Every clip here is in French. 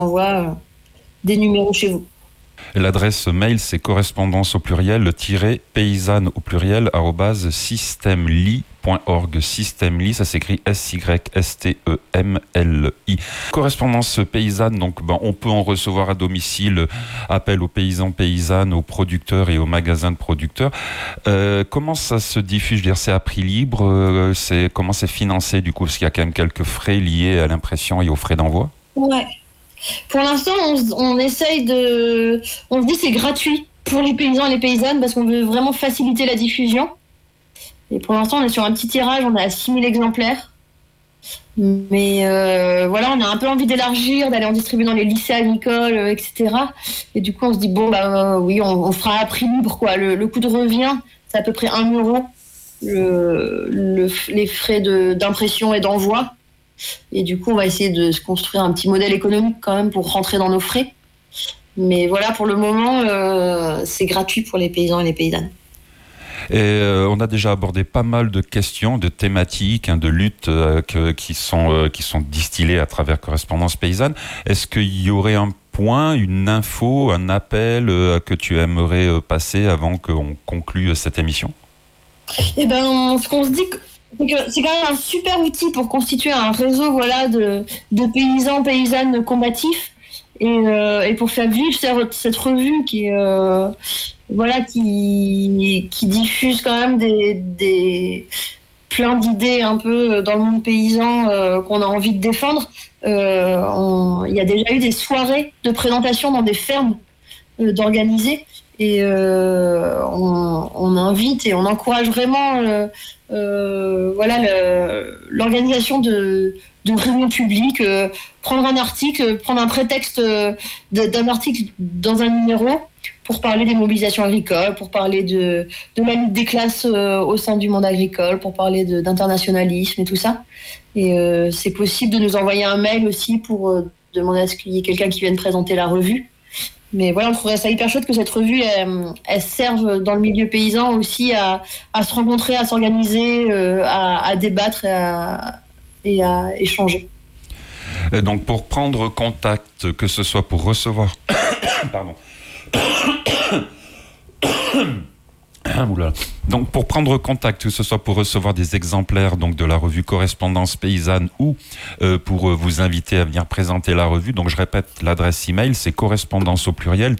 envoie des numéros chez vous. L'adresse mail, c'est correspondance au pluriel, paysanne au pluriel, @systemli.org. Systemli, ça s'écrit SYSTEMLI. Correspondance paysanne, donc on peut en recevoir à domicile, appel aux paysans, paysannes, aux producteurs et aux magasins de producteurs. Comment ça se diffuse? Je veux dire, c'est à prix libre, comment c'est financé du coup? Parce qu'il y a quand même quelques frais liés à l'impression et aux frais d'envoi. Ouais. Pour l'instant, on essaye on se dit c'est gratuit pour les paysans et les paysannes parce qu'on veut vraiment faciliter la diffusion. Et pour l'instant, on est sur un petit tirage, on est à 6000 exemplaires. Mais voilà, on a un peu envie d'élargir, d'aller en distribuer dans les lycées agricoles, etc. Et du coup, on se dit, oui, on fera à prix libre, quoi. Le coût de revient, c'est à peu près 1 euro, les frais d'impression et d'envoi. Et du coup, on va essayer de se construire un petit modèle économique quand même pour rentrer dans nos frais. Mais voilà, pour le moment, c'est gratuit pour les paysans et les paysannes. Et on a déjà abordé pas mal de questions, de thématiques, de luttes qui sont distillées à travers Correspondance Paysanne. Est-ce qu'il y aurait un point, une info, un appel que tu aimerais passer avant qu'on conclue cette émission? Eh ben, ce qu'on se dit, c'est quand même un super outil pour constituer un réseau, voilà, de paysans, paysannes combatifs et pour faire vivre cette revue qui diffuse quand même plein d'idées un peu dans le monde paysan qu'on a envie de défendre. Il y a déjà eu des soirées de présentation dans des fermes d'organiser. Et on invite et on encourage vraiment l'organisation de réunions publiques, prendre un article, prendre un prétexte d'un article dans un numéro pour parler des mobilisations agricoles, pour parler de la lutte des classes au sein du monde agricole, pour parler d'internationalisme et tout ça. Et c'est possible de nous envoyer un mail aussi pour demander à ce qu'il y ait quelqu'un qui vienne présenter la revue. Mais voilà, on trouverait ça hyper chouette que cette revue, elle serve dans le milieu paysan aussi à se rencontrer, à s'organiser, à débattre et à échanger. Et donc pour prendre contact, que ce soit pour recevoir... Pardon. Donc pour prendre contact, que ce soit pour recevoir des exemplaires donc de la revue Correspondance Paysanne ou pour vous inviter à venir présenter la revue, donc je répète, l'adresse email c'est correspondance au pluriel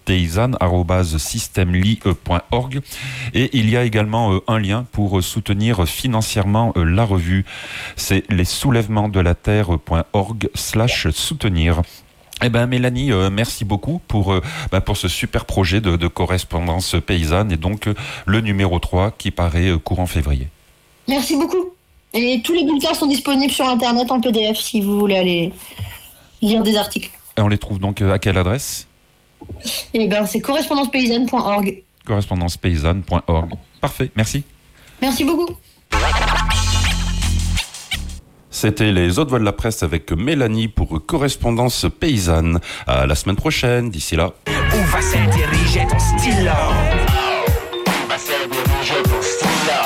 _paysanne@systemli.org et il y a également un lien pour soutenir financièrement la revue, c'est lessoulèvementsdelaterre.org/soutenir. Eh ben Mélanie, merci beaucoup pour ce super projet de correspondance paysanne et donc le numéro 3 qui paraît courant février. Merci beaucoup. Et tous les bulletins sont disponibles sur Internet en PDF si vous voulez aller lire des articles. Et on les trouve donc à quelle adresse? Eh ben c'est correspondancepaysanne.org. Correspondancepaysanne.org. Parfait, merci. Merci beaucoup. C'était les autres voix de la presse avec Mélanie pour Correspondance Paysanne. À la semaine prochaine, d'ici là. Où va se diriger ton stylo? Où va se diriger ton stylo?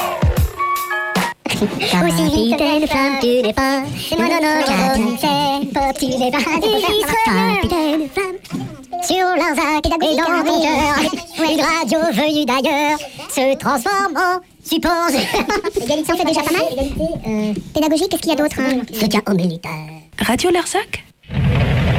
Capitaine flamme, tu n'es pas. C'est moi, non, capitaine, pop, tu n'es pas. Capitaine flamme. Sur Larzac et dans ton cœur, une radio venue d'ailleurs se transforme en support. Égalité, ça fait déjà pas mal. Pédagogique, qu'est-ce qu'il y a d'autre? Soutien aux militaires. Radio Larzac?